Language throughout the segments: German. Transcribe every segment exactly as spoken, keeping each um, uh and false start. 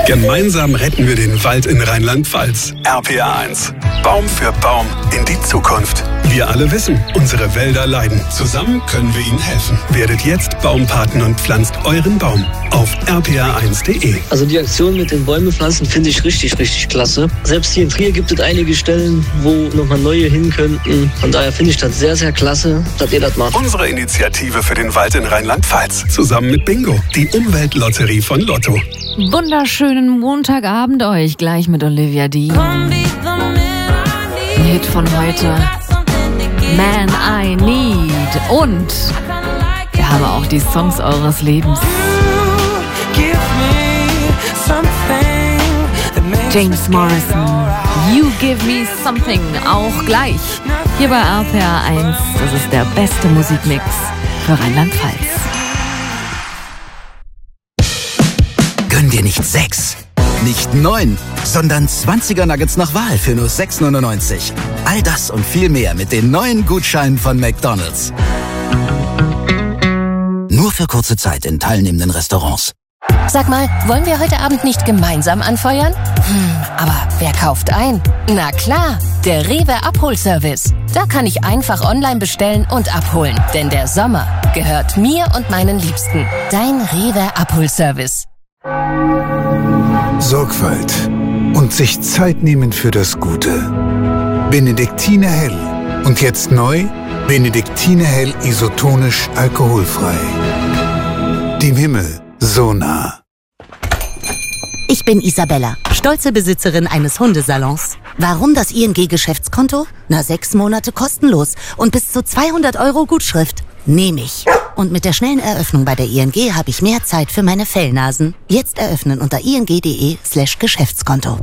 Gemeinsam retten wir den Wald in Rheinland-Pfalz. R P R eins. Baum für Baum in die Zukunft. Wir alle wissen, unsere Wälder leiden. Zusammen können wir ihnen helfen. Werdet jetzt Baumpaten und pflanzt euren Baum auf r p r eins punkt d e. Also die Aktion mit den Bäume pflanzen finde ich richtig, richtig klasse. Selbst hier in Trier gibt es einige Stellen, wo nochmal neue hin könnten. Von daher finde ich das sehr, sehr klasse, dass ihr das macht. Unsere Initiative für den Wald in Rheinland-Pfalz. Zusammen mit Bingo, die Umweltlotterie von Lotto. Wunderschönen Montagabend euch, gleich mit Olivia D. Hit von heute, Man I Need. Und wir haben auch die Songs eures Lebens. James Morrison, You Give Me Something, auch gleich hier bei R P R eins. Das ist der beste Musikmix für Rheinland-Pfalz. Gönn dir nicht sechs, nicht neun, sondern zwanziger Nuggets nach Wahl für nur sechs neunundneunzig. All das und viel mehr mit den neuen Gutscheinen von McDonald's. Nur für kurze Zeit in teilnehmenden Restaurants. Sag mal, wollen wir heute Abend nicht gemeinsam anfeuern? Hm, aber wer kauft ein? Na klar, der Rewe Abholservice. Da kann ich einfach online bestellen und abholen. Denn der Sommer gehört mir und meinen Liebsten. Dein Rewe Abholservice. Sorgfalt und sich Zeit nehmen für das Gute. Benediktiner Hell. Und jetzt neu, Benediktiner Hell isotonisch alkoholfrei. Dem Himmel so nah. Ich bin Isabella, stolze Besitzerin eines Hundesalons. Warum das I N G-Geschäftskonto? Na, sechs Monate kostenlos und bis zu zweihundert Euro Gutschrift. Nehme ich. Und mit der schnellen Eröffnung bei der I N G habe ich mehr Zeit für meine Fellnasen. Jetzt eröffnen unter ing.de slash Geschäftskonto.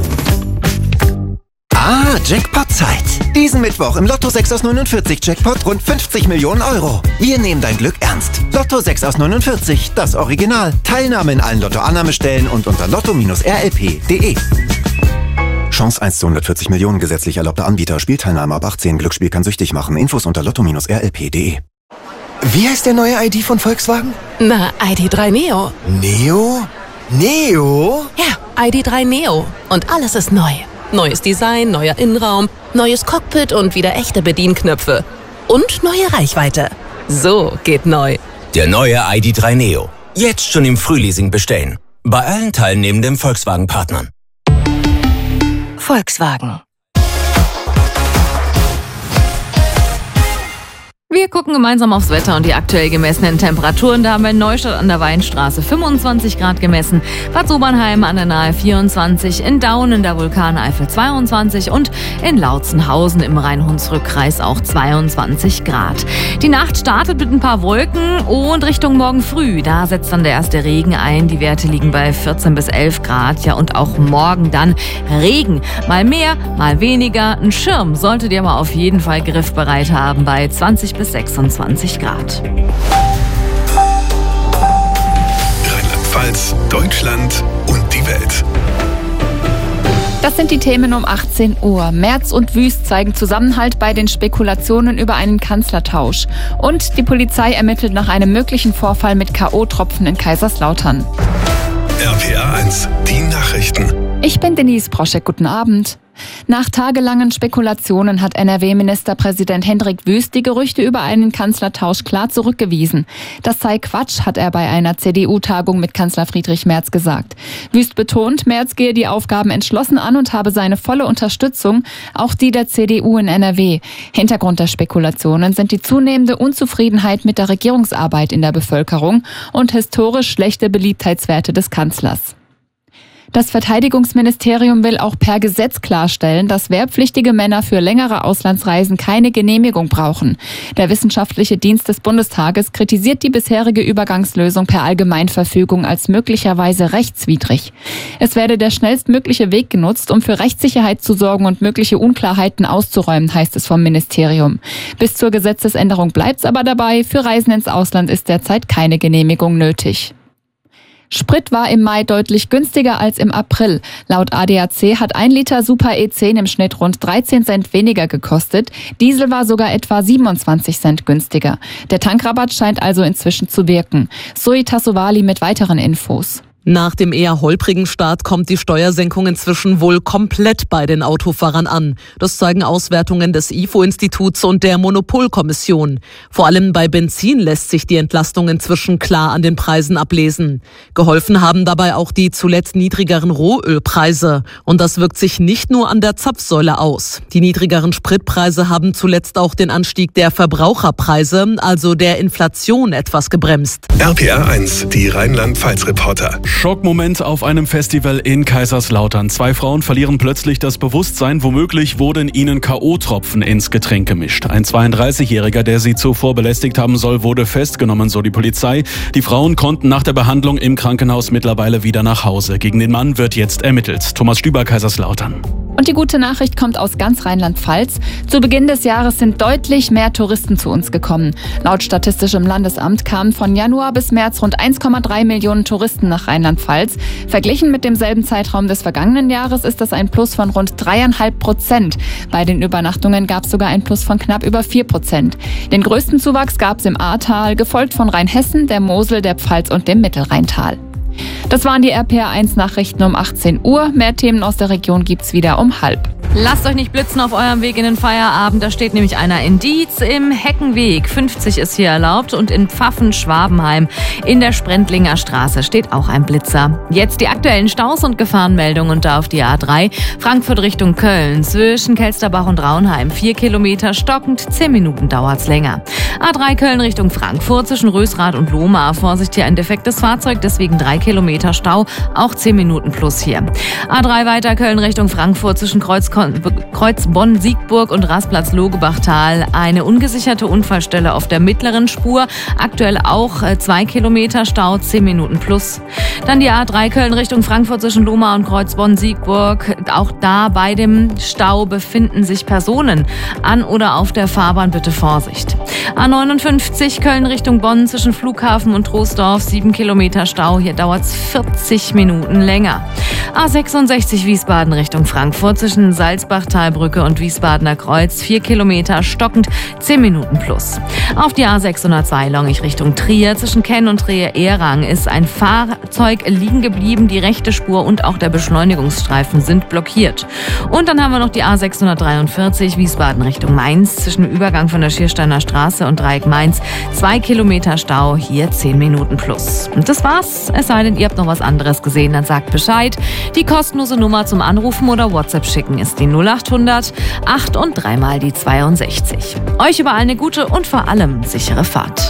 Ah, Jackpot-Zeit. Diesen Mittwoch im Lotto sechs aus neunundvierzig Jackpot rund fünfzig Millionen Euro. Wir nehmen dein Glück ernst. Lotto sechs aus neunundvierzig, das Original. Teilnahme in allen Lotto-Annahmestellen und unter lotto Bindestrich r l p punkt d e. Chance eins zu hundertvierzig Millionen, gesetzlich erlaubter Anbieter. Spielteilnahme ab achtzehn. Glücksspiel kann süchtig machen. Infos unter lotto Bindestrich r l p punkt d e. Wie heißt der neue I D von Volkswagen? Na, I D drei Neo. Neo? Neo? Ja, I D drei Neo. Und alles ist neu. Neues Design, neuer Innenraum, neues Cockpit und wieder echte Bedienknöpfe. Und neue Reichweite. So geht neu. Der neue I D drei Neo. Jetzt schon im Frühleasing bestellen. Bei allen teilnehmenden Volkswagen-Partnern. Volkswagen. Wir gucken gemeinsam aufs Wetter und die aktuell gemessenen Temperaturen. Da haben wir in Neustadt an der Weinstraße fünfundzwanzig Grad gemessen, Bad Sobernheim an der Nahe vierundzwanzig, in Daun in der Vulkaneifel zweiundzwanzig und in Lautzenhausen im Rhein-Hunsrück-Kreis auch zweiundzwanzig Grad. Die Nacht startet mit ein paar Wolken und Richtung morgen früh, da setzt dann der erste Regen ein. Die Werte liegen bei vierzehn bis elf Grad. Ja, und auch morgen dann Regen. Mal mehr, mal weniger. Ein Schirm solltet ihr aber auf jeden Fall griffbereit haben bei zwanzig bis sechsundzwanzig Grad. Rheinland-Pfalz, Deutschland und die Welt. Das sind die Themen um achtzehn Uhr. Merz und Wüst zeigen Zusammenhalt bei den Spekulationen über einen Kanzlertausch. Und die Polizei ermittelt nach einem möglichen Vorfall mit K O-Tropfen in Kaiserslautern. R P R eins, die Nachrichten. Ich bin Denise Broschek, guten Abend. Nach tagelangen Spekulationen hat N R W-Ministerpräsident Hendrik Wüst die Gerüchte über einen Kanzlertausch klar zurückgewiesen. Das sei Quatsch, hat er bei einer C D U-Tagung mit Kanzler Friedrich Merz gesagt. Wüst betont, Merz gehe die Aufgaben entschlossen an und habe seine volle Unterstützung, auch die der C D U in N R W. Hintergrund der Spekulationen sind die zunehmende Unzufriedenheit mit der Regierungsarbeit in der Bevölkerung und historisch schlechte Beliebtheitswerte des Kanzlers. Das Verteidigungsministerium will auch per Gesetz klarstellen, dass wehrpflichtige Männer für längere Auslandsreisen keine Genehmigung brauchen. Der Wissenschaftliche Dienst des Bundestages kritisiert die bisherige Übergangslösung per Allgemeinverfügung als möglicherweise rechtswidrig. Es werde der schnellstmögliche Weg genutzt, um für Rechtssicherheit zu sorgen und mögliche Unklarheiten auszuräumen, heißt es vom Ministerium. Bis zur Gesetzesänderung bleibt es aber dabei, für Reisen ins Ausland ist derzeit keine Genehmigung nötig. Sprit war im Mai deutlich günstiger als im April. Laut A D A C hat ein Liter Super E zehn im Schnitt rund dreizehn Cent weniger gekostet. Diesel war sogar etwa siebenundzwanzig Cent günstiger. Der Tankrabatt scheint also inzwischen zu wirken. Zoe Tassovali mit weiteren Infos. Nach dem eher holprigen Start kommt die Steuersenkung inzwischen wohl komplett bei den Autofahrern an. Das zeigen Auswertungen des I F O-Instituts und der Monopolkommission. Vor allem bei Benzin lässt sich die Entlastung inzwischen klar an den Preisen ablesen. Geholfen haben dabei auch die zuletzt niedrigeren Rohölpreise. Und das wirkt sich nicht nur an der Zapfsäule aus. Die niedrigeren Spritpreise haben zuletzt auch den Anstieg der Verbraucherpreise, also der Inflation, etwas gebremst. R P R eins, die Rheinland-Pfalz-Reporter. Schockmoment auf einem Festival in Kaiserslautern. Zwei Frauen verlieren plötzlich das Bewusstsein. Womöglich wurden ihnen K O-Tropfen ins Getränk gemischt. Ein zweiunddreißigjähriger, der sie zuvor belästigt haben soll, wurde festgenommen, so die Polizei. Die Frauen konnten nach der Behandlung im Krankenhaus mittlerweile wieder nach Hause. Gegen den Mann wird jetzt ermittelt. Thomas Stüber, Kaiserslautern. Und die gute Nachricht kommt aus ganz Rheinland-Pfalz. Zu Beginn des Jahres sind deutlich mehr Touristen zu uns gekommen. Laut Statistischem Landesamt kamen von Januar bis März rund eins Komma drei Millionen Touristen nach Rheinland-Pfalz. Verglichen mit demselben Zeitraum des vergangenen Jahres ist das ein Plus von rund dreieinhalb Prozent. Bei den Übernachtungen gab es sogar ein Plus von knapp über vier Prozent. Den größten Zuwachs gab es im Ahrtal, gefolgt von Rheinhessen, der Mosel, der Pfalz und dem Mittelrheintal. Das waren die R P R eins Nachrichten um achtzehn Uhr. Mehr Themen aus der Region gibt's wieder um halb. Lasst euch nicht blitzen auf eurem Weg in den Feierabend. Da steht nämlich einer in Dietz im Heckenweg. fünfzig ist hier erlaubt. Und in Pfaffen-Schwabenheim in der Sprendlinger Straße steht auch ein Blitzer. Jetzt die aktuellen Staus und Gefahrenmeldungen da auf die A drei. Frankfurt Richtung Köln. Zwischen Kelsterbach und Raunheim. Vier Kilometer stockend. Zehn Minuten dauert's länger. A drei Köln Richtung Frankfurt. Zwischen Rösrath und Lohmar. Vorsicht, hier ein defektes Fahrzeug. Deswegen drei Kilometer Stau. Auch zehn Minuten plus hier. A drei weiter Köln Richtung Frankfurt. Zwischen Kreuz Kreuz Bonn-Siegburg und Rastplatz-Logebachtal. Eine ungesicherte Unfallstelle auf der mittleren Spur. Aktuell auch zwei Kilometer Stau, zehn Minuten plus. Dann die A drei Köln Richtung Frankfurt zwischen Lohmar und Kreuz Bonn-Siegburg. Auch da bei dem Stau befinden sich Personen. An oder auf der Fahrbahn bitte Vorsicht. A neunundfünfzig Köln Richtung Bonn zwischen Flughafen und Troisdorf. sieben Kilometer Stau. Hier dauert es vierzig Minuten länger. A sechsundsechzig Wiesbaden Richtung Frankfurt zwischen Salzbachtalbrücke und Wiesbadener Kreuz. vier Kilometer stockend, zehn Minuten plus. Auf die A sechshundertzwei Longich Richtung Trier. Zwischen Kenn und Trier-Ehrang ist ein Fahrzeug liegen geblieben. Die rechte Spur und auch der Beschleunigungsstreifen sind blockiert. Und dann haben wir noch die A sechshundertdreiundvierzig Wiesbaden Richtung Mainz. Zwischen dem Übergang von der Schiersteiner Straße und Dreieck Mainz. zwei Kilometer Stau, hier zehn Minuten plus. Und das war's. Es sei denn, ihr habt noch was anderes gesehen, dann sagt Bescheid. Die kostenlose Nummer zum Anrufen oder WhatsApp schicken ist die null achthundert acht und dreimal die zweiundsechzig. Euch überall eine gute und vor allem sichere Fahrt.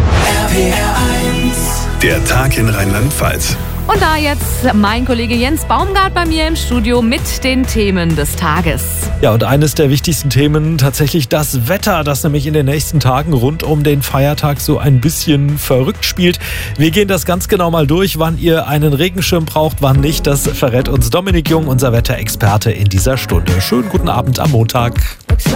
R P R eins. Der Tag in Rheinland-Pfalz. Und da jetzt mein Kollege Jens Baumgart bei mir im Studio mit den Themen des Tages. Ja, und eines der wichtigsten Themen tatsächlich das Wetter, das nämlich in den nächsten Tagen rund um den Feiertag so ein bisschen verrückt spielt. Wir gehen das ganz genau mal durch, wann ihr einen Regenschirm braucht, wann nicht. Das verrät uns Dominik Jung, unser Wetterexperte in dieser Stunde. Schönen guten Abend am Montag.